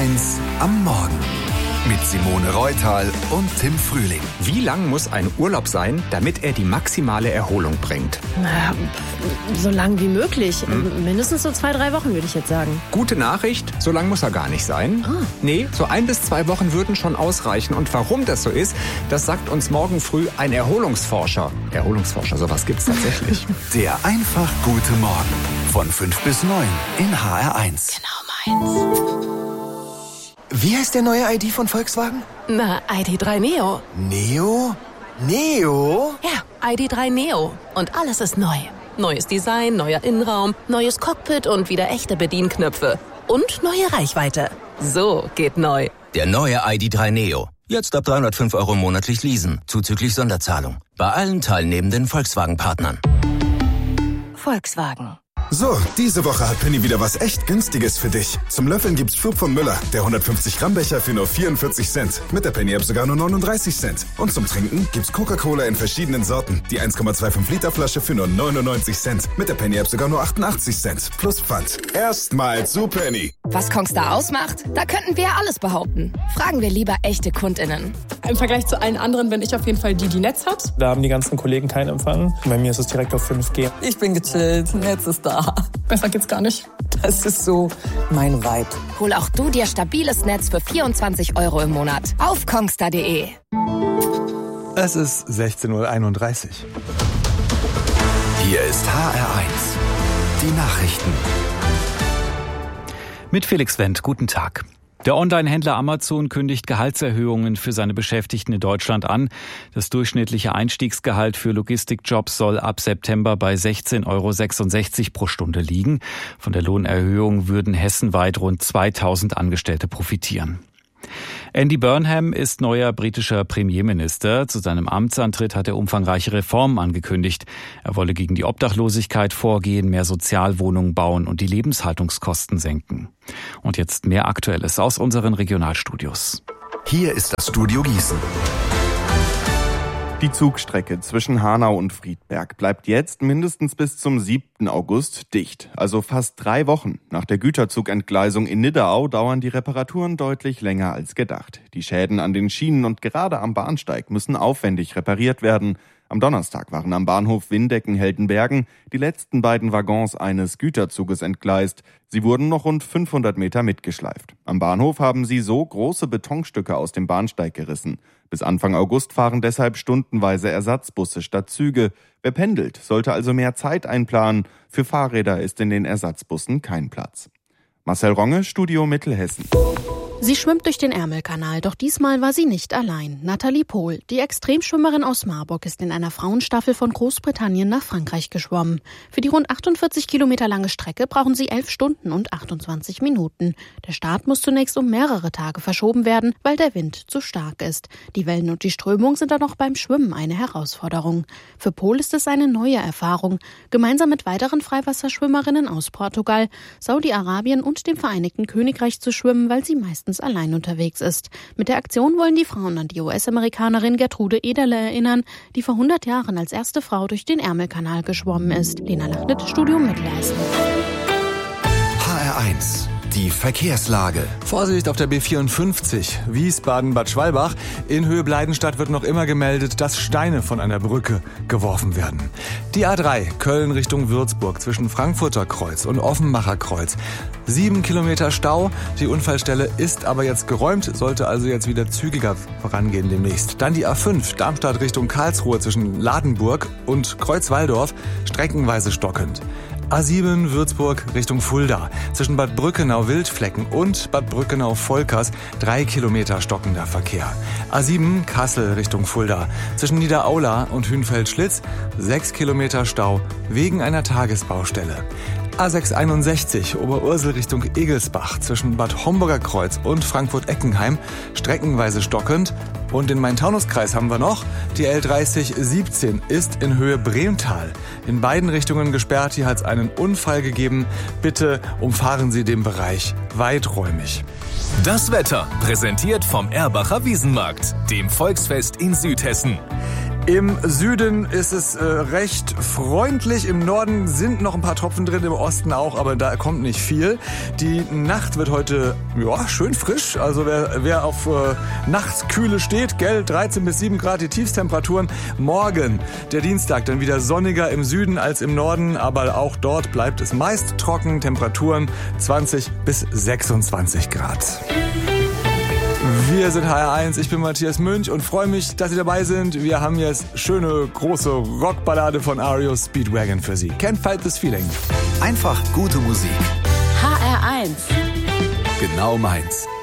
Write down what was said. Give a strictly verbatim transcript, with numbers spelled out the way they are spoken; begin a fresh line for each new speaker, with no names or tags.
eins am Morgen. Mit Simone Reutal und Tim Frühling.
Wie lang muss ein Urlaub sein, damit er die maximale Erholung bringt?
Na, so lang wie möglich. Hm. Mindestens so zwei, drei Wochen, würde ich jetzt sagen.
Gute Nachricht, so lang muss er gar nicht sein.
Ah.
Nee, so ein bis zwei Wochen würden schon ausreichen. Und warum das so ist, das sagt uns morgen früh ein Erholungsforscher. Erholungsforscher, sowas gibt's tatsächlich.
Der einfach gute Morgen. Von fünf bis neun in H R eins.
Genau meins.
Wie heißt der neue I D von Volkswagen?
Na, I D drei Neo.
Neo? Neo?
Ja, I D drei Neo. Und alles ist neu. Neues Design, neuer Innenraum, neues Cockpit und wieder echte Bedienknöpfe. Und neue Reichweite. So geht neu.
Der neue I D drei Neo. Jetzt ab dreihundertfünf Euro monatlich leasen, zuzüglich Sonderzahlung. Bei allen teilnehmenden Volkswagen-Partnern.
Volkswagen.
So, diese Woche hat Penny wieder was echt Günstiges für dich. Zum Löffeln gibt's Flug von Müller, der hundertfünfzig Gramm Becher für nur vierundvierzig Cent. Mit der Penny App sogar nur neununddreißig Cent. Und zum Trinken gibt's Coca-Cola in verschiedenen Sorten. Die eins Komma fünfundzwanzig Liter Flasche für nur neunundneunzig Cent. Mit der Penny App sogar nur achtundachtzig Cent. Plus Pfand. Erstmal zu Penny.
Was Kongstar ausmacht? Da könnten wir ja alles behaupten. Fragen wir lieber echte KundInnen.
Im Vergleich zu allen anderen bin ich auf jeden Fall die, die Netz hat.
Da haben die ganzen Kollegen keinen Empfang. Bei mir ist es direkt auf fünf G.
Ich bin gechillt, Netz ist da.
Besser geht's gar nicht.
Das ist so mein Vibe.
Hol auch du dir stabiles Netz für vierundzwanzig Euro im Monat. Auf kongstar punkt de.
Es ist sechzehn Uhr einunddreißig.
Hier ist H R eins. Die Nachrichten.
Mit Felix Wendt, guten Tag. Der Online-Händler Amazon kündigt Gehaltserhöhungen für seine Beschäftigten in Deutschland an. Das durchschnittliche Einstiegsgehalt für Logistikjobs soll ab September bei sechzehn Euro sechsundsechzig pro Stunde liegen. Von der Lohnerhöhung würden hessenweit rund zweitausend Angestellte profitieren. Andy Burnham ist neuer britischer Premierminister. Zu seinem Amtsantritt hat er umfangreiche Reformen angekündigt. Er wolle gegen die Obdachlosigkeit vorgehen, mehr Sozialwohnungen bauen und die Lebenshaltungskosten senken. Und jetzt mehr Aktuelles aus unseren Regionalstudios.
Hier ist das Studio Gießen.
Die Zugstrecke zwischen Hanau und Friedberg bleibt jetzt mindestens bis zum siebten August dicht, also fast drei Wochen. Nach der Güterzugentgleisung in Nidderau dauern die Reparaturen deutlich länger als gedacht. Die Schäden an den Schienen und gerade am Bahnsteig müssen aufwendig repariert werden. Am Donnerstag waren am Bahnhof Windecken-Heldenbergen die letzten beiden Waggons eines Güterzuges entgleist. Sie wurden noch rund fünfhundert Meter mitgeschleift. Am Bahnhof haben sie so große Betonstücke aus dem Bahnsteig gerissen. Bis Anfang August fahren deshalb stundenweise Ersatzbusse statt Züge. Wer pendelt, sollte also mehr Zeit einplanen. Für Fahrräder ist in den Ersatzbussen kein Platz. Marcel Ronge, Studio Mittelhessen.
Sie schwimmt durch den Ärmelkanal, doch diesmal war sie nicht allein. Nathalie Pohl, die Extremschwimmerin aus Marburg, ist in einer Frauenstaffel von Großbritannien nach Frankreich geschwommen. Für die rund achtundvierzig Kilometer lange Strecke brauchen sie elf Stunden und achtundzwanzig Minuten. Der Start muss zunächst um mehrere Tage verschoben werden, weil der Wind zu stark ist. Die Wellen und die Strömung sind dann auch beim Schwimmen eine Herausforderung. Für Pohl ist es eine neue Erfahrung. Gemeinsam mit weiteren Freiwasserschwimmerinnen aus Portugal, Saudi-Arabien und dem Vereinigten Königreich zu schwimmen, weil sie meistens allein unterwegs ist. Mit der Aktion wollen die Frauen an die U S-Amerikanerin Gertrude Ederle erinnern, die vor hundert Jahren als erste Frau durch den Ärmelkanal geschwommen ist. Lena Lachnet, Studio Mittelhessen.
H R eins. Die Verkehrslage.
Vorsicht auf der B vierundfünfzig, Wiesbaden-Bad Schwalbach. In Höhe Bleidenstadt wird noch immer gemeldet, dass Steine von einer Brücke geworfen werden. Die A drei, Köln Richtung Würzburg, zwischen Frankfurter Kreuz und Offenbacher Kreuz. Sieben Kilometer Stau. Die Unfallstelle ist aber jetzt geräumt, sollte also jetzt wieder zügiger vorangehen demnächst. Dann die A fünf, Darmstadt Richtung Karlsruhe, zwischen Ladenburg und Kreuzwaldorf, streckenweise stockend. A sieben Würzburg Richtung Fulda. Zwischen Bad Brückenau-Wildflecken und Bad Brückenau-Volkers drei Kilometer stockender Verkehr. A sieben Kassel Richtung Fulda. Zwischen Niederaula und Hünfeld-Schlitz sechs Kilometer Stau wegen einer Tagesbaustelle. A sechs einundsechzig Oberursel Richtung Egelsbach zwischen Bad Homburger Kreuz und Frankfurt-Eckenheim streckenweise stockend. Und den Main-Taunus-Kreis haben wir noch. Die L dreißig siebzehn ist in Höhe Bremtal. In beiden Richtungen gesperrt. Hier hat es einen Unfall gegeben. Bitte umfahren Sie den Bereich weiträumig.
Das Wetter präsentiert vom Erbacher Wiesenmarkt, dem Volksfest in Südhessen.
Im Süden ist es äh, recht freundlich, im Norden sind noch ein paar Tropfen drin, im Osten auch, aber da kommt nicht viel. Die Nacht wird heute ja, schön frisch, also wer, wer auf äh, Nachtskühle steht, gell, dreizehn bis sieben Grad die Tiefstemperaturen. Morgen, der Dienstag, dann wieder sonniger im Süden als im Norden, aber auch dort bleibt es meist trocken, Temperaturen zwanzig bis sechsundzwanzig Grad. Wir sind H R eins, ich bin Matthias Münch und freue mich, dass Sie dabei sind. Wir haben jetzt schöne, große Rockballade von R E O Speedwagon für Sie. Can't Fight This Feeling.
Einfach gute Musik.
H R eins.
Genau meins.